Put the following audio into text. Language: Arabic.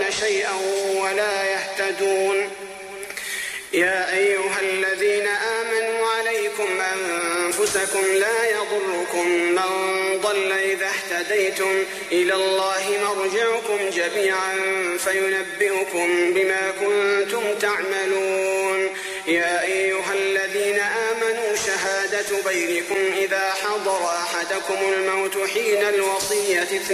شيئا ولا يهتدون. يا أيها الذين آمنوا عليكم أنفسكم لا يضركم من ضل إذا اهتديتم إلى الله مرجعكم جميعا فينبئكم بما كنتم تعملون. يا أيها الذين آمنوا شهادة بينكم إذا حضر أحدكم الموت حين الوصية